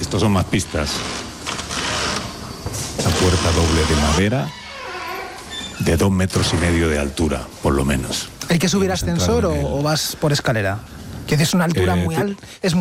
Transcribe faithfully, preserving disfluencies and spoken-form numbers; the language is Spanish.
Estos son más pistas. La puerta doble de madera de dos metros y medio de altura, por lo menos. ¿Hay que subir Hemos ascensor o, entrado en el- o vas por escalera? Que es una altura Eh, muy te- alta. Es